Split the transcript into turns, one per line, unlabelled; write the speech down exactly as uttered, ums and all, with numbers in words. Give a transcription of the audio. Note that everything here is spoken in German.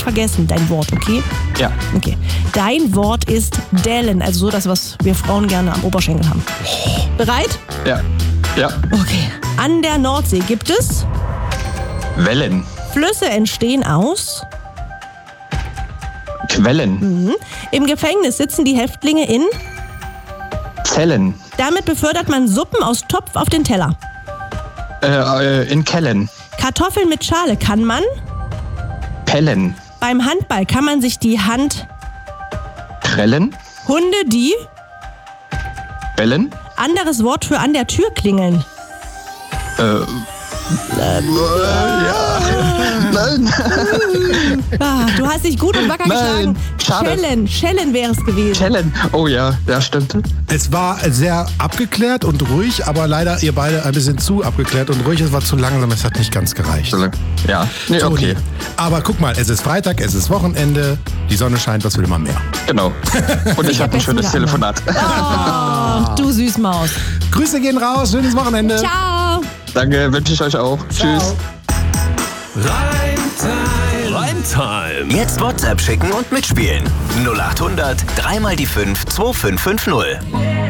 nicht vergessen, dein Wort, okay?
Ja.
Okay. Dein Wort ist Dellen, also so das, was wir Frauen gerne am Oberschenkel haben. Bereit?
Ja. Ja.
Okay. An der Nordsee gibt es...
Wellen.
Flüsse entstehen aus...
Quellen.
Mhm. Im Gefängnis sitzen die Häftlinge in...
Zellen.
Damit befördert man Suppen aus Topf auf den Teller.
Äh, äh, in Kellen.
Kartoffeln mit Schale kann man...
Pellen.
Beim Handball kann man sich die Hand...
Prellen.
Hunde, die...
Bellen.
Anderes Wort für an der Tür klingeln.
Äh, äh, ja. Nein.
Ah, du hast dich gut und wacker
Nein.
geschlagen.
Schade.
Schellen, Schellen wäre es gewesen.
Schellen. Oh ja, ja, stimmt.
Es war sehr abgeklärt und ruhig, aber leider ihr beide ein bisschen zu abgeklärt und ruhig. Es war zu langsam, es hat nicht ganz gereicht.
Ja, nee,
Toni,
okay.
aber guck mal, es ist Freitag, es ist Wochenende, die Sonne scheint, was will man mehr?
Genau. Und ich habe ein schönes Telefonat.
Oh, du Süßmaus.
Grüße gehen raus, schönes Wochenende.
Ciao.
Danke, wünsche ich euch auch.
Ciao.
Tschüss.
Reimtime. Reimtime. Jetzt WhatsApp schicken und mitspielen. null acht hundert, dreimal die fünf, zwei fünf fünf null.